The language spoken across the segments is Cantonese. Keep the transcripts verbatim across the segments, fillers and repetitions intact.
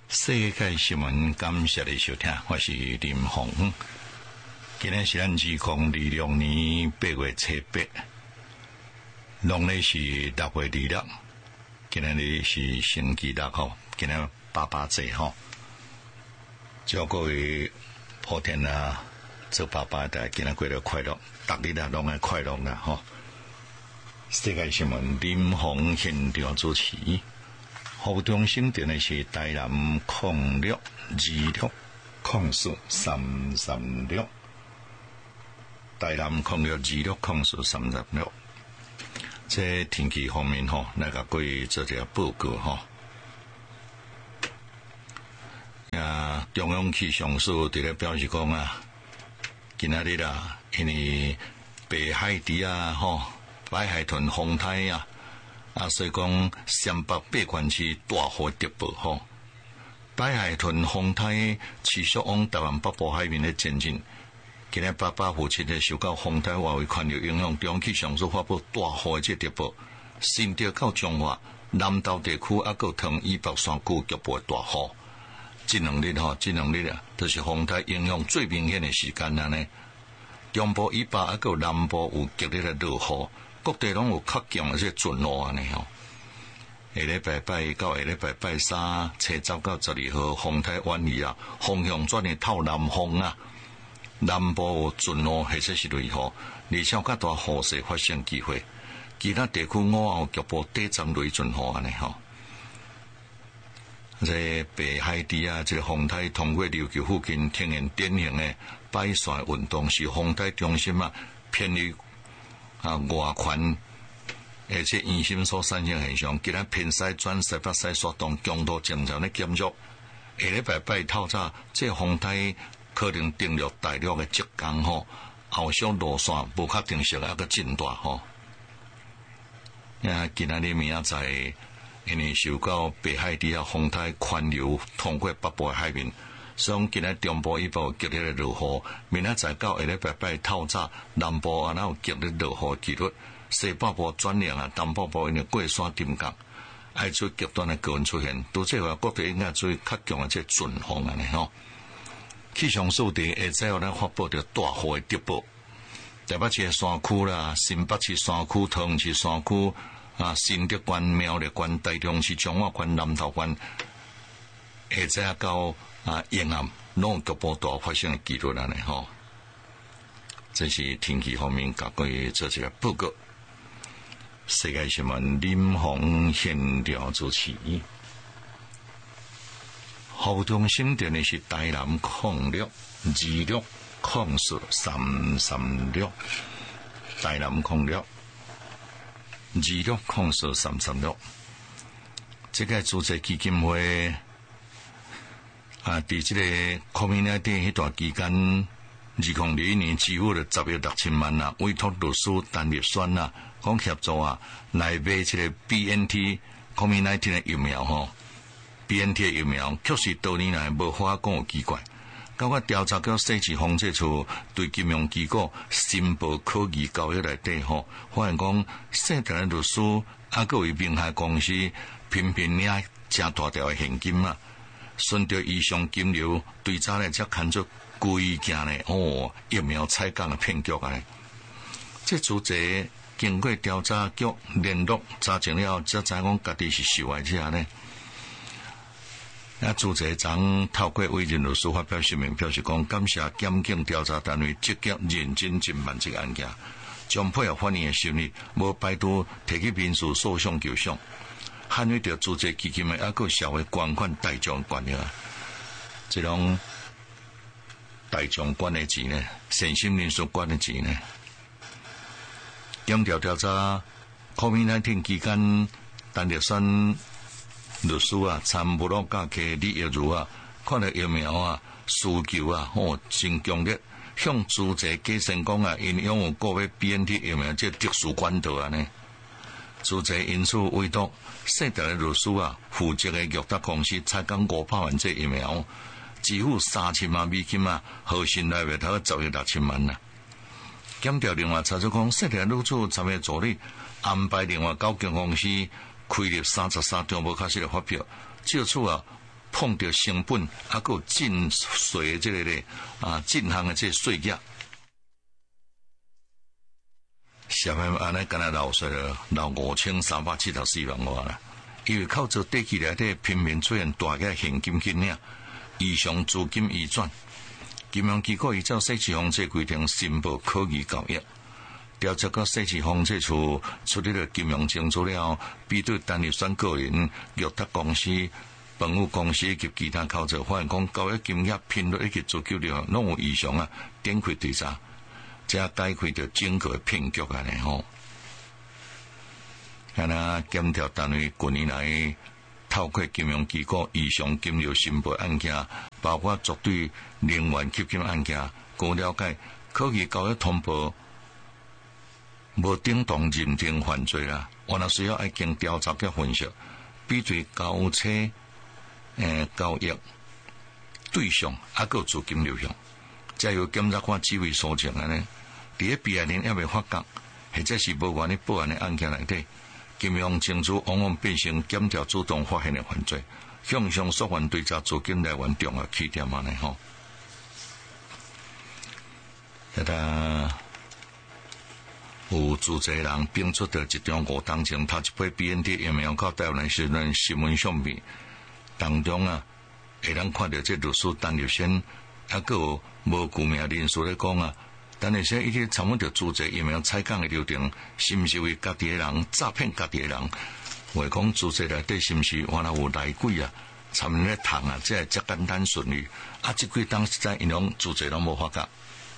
世界新闻，感谢你收听，我是林鸿。今天是咱二零二六年八月七八，农历是六月二六，今天日是星期六吼，今天爸爸节吼，祝各位普天啊，做爸爸的今天过得快乐，逐日啊拢会快乐啦吼。世界新闻，林鸿现场主持。服务中心电的是台南控六二六控四三三六，台南控六二六控四三三六。这天气方面吼，那个各位做一个报告吼。啊，中央气象署伫咧表示讲啊，今仔日啦，因为北海底啊吼，北海豚风台啊。啊，所以讲陕北八县市大雨特报吼，北海豚风台持续往台湾北部海面的前进。今日八八附近的受到风台外围环流影响，中央气象署发布大雨的特报，新竹到彰化、南投地区啊，个同以北山区局部大雨。这两日吼，这两日啊，都、就是风台影响最明显的时间啊呢。中部以北啊，个南部有激烈的落雨。各地拢有较强的这阵雨安尼吼，下礼拜拜到下礼拜拜三，七十到十二号，风台远离啊，方向转去透南风啊，南部有阵雨或者是雷雨，而且较大雨势发生机会。其他地区午后局部短暂雷阵雨安尼吼。这北海地啊，这个风台通过琉球附近，呈现典型的摆线运动，是风台中心啊偏离。啊，外圈，而且圆心所产生现象，今日偏西转西北西刷动，强度正常的减弱。下礼拜拜透早，这风台可能登陆大陆的浙江吼，后续路线无确定性啊个真大吼。啊，今仔日明仔载，因为受到北海底下风台环流通过北部海面。所以今日中部以北激烈的落雨，明仔载到下礼拜拜透早，南部啊，然后激烈落雨几率，西北部转凉啊，东北部因为过山沉降，爱出极端的高温出现，都这话各地应该注意较强的这阵风安尼吼。气象署伫下晝咱发布着大雨的特报，台北市山区啦，新北市山区、桃园市山区啊，新竹县、苗栗县、台中市、彰化县、南投县，下晝到。啊，沿岸拢局部大发生的几率安尼吼，这是天气方面，甲各位做一个报告。世界新闻林鸿现场主持，服务中心电的是台南控六二六控四三三六，台南控六二六控四三三六，这个组织基金会。啊，伫这个 COVID 十九 迄段期间，二零二一年支付了十亿六千万啊，委托律师单立选啊，讲协助啊来买这个 B N T COVID 十九 的疫苗吼 ，B N T 的疫苗确实多年来无法讲有奇怪。到我调查到设置防治处对金融机构申报科技交易内底吼，发现讲姓陈的律师啊，各位名下公司频频领正大条的现金啊。顺着以上金流，对早咧才看出规件咧哦，疫苗采购的骗局啊！这组织经过调查局联络查证了，才知讲家己是受害者呢。啊，组织长透过委任律师发表声明，表示讲感谢检警调查单位积极认真侦办这个案件，将配合法院的审理，无排除提起民事诉讼求偿。捍卫着组织基金的啊个社会捐款大众权益啊，这种大众捐的钱呢，善心人士捐的钱呢，检调调查 COVID 十九 期间，单立选律师啊，参不落假期李业如啊，看到疫苗啊需求啊，哦真强烈，向组织假称讲啊，因拥有个别 B N T 疫苗这特殊管道啊呢。组织因此委托涉台的律师啊，负责的药达公司采购五百万剂疫苗，支付三千万美金啊，核心来月头十亿六千万啊。检调另外查出讲，涉台律师参与助理安排另外九间公司开立三十三张无确实的发票，借此啊碰到成本，还有进水这个咧啊进行的这税额，下面安尼敢若流税了，流五千三百七十四万外啦。因为靠做地区内底频频出现大额现金金额异常资金移转，金融机构依照税制防制规定申报可疑交易。调查到税制防制处处理了金融证资料，比对单立选个人、预托公司、房屋公司以及其他口罩，发现讲交易金额频率以及追求量拢有异常啊，点开调查，才解开着整个骗局啊！呢吼，安那检调单位近年来透过金融机构异常金流申报案件，包括作对能源吸金案件，据了解，可疑交易通报。无等同认定犯罪啦，我那需要爱经调查嘅分析，比对交车诶交易对象，还有资金流向，再由检察官指挥所证嘅呢。伫咧避案人也未发觉，或者是无关咧报案嘅案件内底，金融证据往往变成检调主动发现嘅犯罪，向上溯源追查资金来源重要起点啊呢吼。迄个。有组织人编出的一张五当前读一批 B N T 疫苗到台湾时阵新闻相片，当中啊，会当看到这律师陈立先，还有无具名人士咧讲啊，陈立先伊去参与着组织疫苗采购的流程，是毋是为家己的人诈骗家己的人？话讲组织内底是毋是原来有内鬼啊？参与咧谈啊，这才简单顺利。啊，即几当实在因拢组织拢无发觉。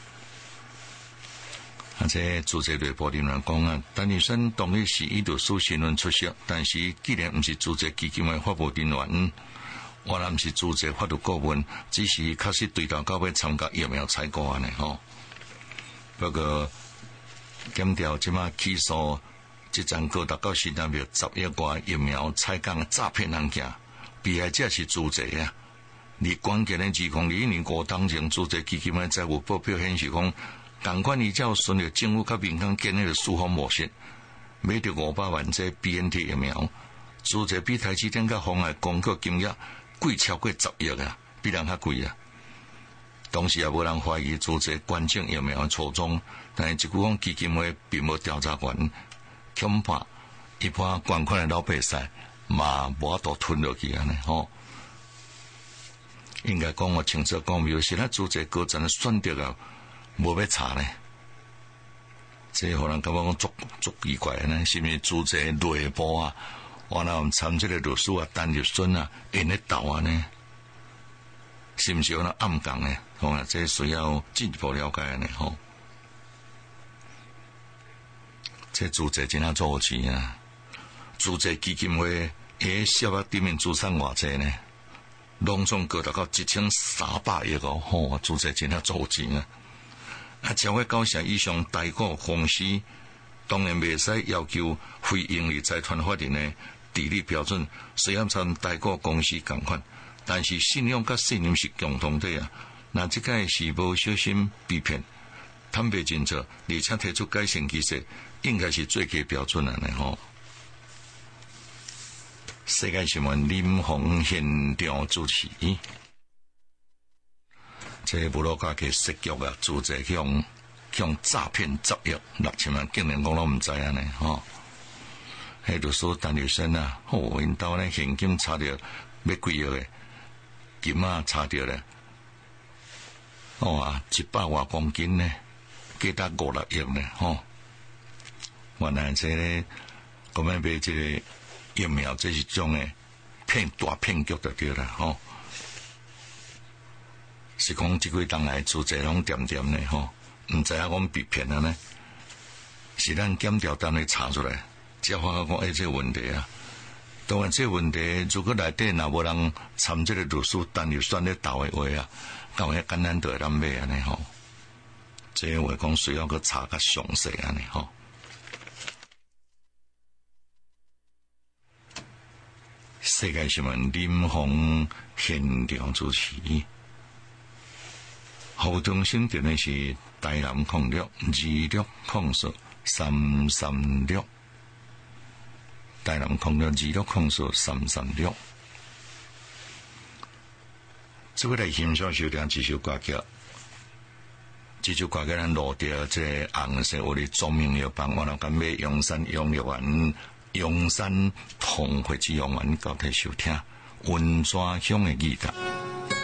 而且组织内部人员讲啊，陈立先当日是以律师身份出席，但是既然毋是组织基金的法务人员，我也毋是组织法律顾问，只是确实对头到尾参加疫苗采购安尼吼。不过检调即马起诉即桩高达到新台币十亿外疫苗采购诈骗案件，被害者是组织啊。而关键的指控，二一年五当前组织基金的财务报表显示讲。同款依照顺着政府甲民间建立的输方模式，买着五百万剂 B N T 疫苗，组织比台积电甲鸿海公告金额贵超过十亿啊，比人较贵啊。当时也无人怀疑组织捐赠疫苗的初衷，但是一句讲基金会并无调查权，恐怕一般捐款的老百姓嘛无法度吞落去安尼吼。应该讲我清楚讲，有些咱组织高层的选择啊。无要查呢，这互人感觉讲足足奇怪呢，是毋是组织内部啊？我那参这个律师啊、陈立先啊，因咧斗啊呢？是毋是有那暗讲呢？吼，这需要进一步了解呢吼。这组织真啊做钱啊！组织基金会诶，小额地面资产偌济呢？拢总高达到一千三百亿哦！吼，组织真啊做钱啊！啊，超过九成以上代购公司，当然袂使要求非营利财团法人的治理标准，虽然参代购公司共款，但是信用甲信任是共同体啊。那即个是无小心被骗，坦白认错，而且提出改善其实，应该是最低标准的吼。世界新闻林鸿现场主持。这无老家去设局啊，组织向向诈骗十亿六千万，竟然讲拢毋知安尼吼。迄律师陈立先啊，吼，因兜呢现金查着要几亿个，金啊查着咧，哦啊，一百外公斤呢，价值五六亿呢，吼。原来这个咁样买这个疫苗，这是种诶骗大骗局就对啦，吼。是讲即几当来组织拢点点呢吼，毋知影讲被骗了呢？是咱检调单位查出来，才发觉讲诶，这个问题啊。当然，这个问题如果内底若无人参这个律师单立选咧斗的话啊，咁遐简单就会咱买安尼吼。这个话讲需要去查较详细安尼吼。世界新闻林鸿现场主持。服务中心电话是台南控六二六控数三三六，台南控六二六控数三三六。 这个来欣赏收听这首歌曲，这首歌曲咱录掉这红色我的著名药房，我那敢买阳山养乐园、阳山同会之养园交替收听温泉乡的味道。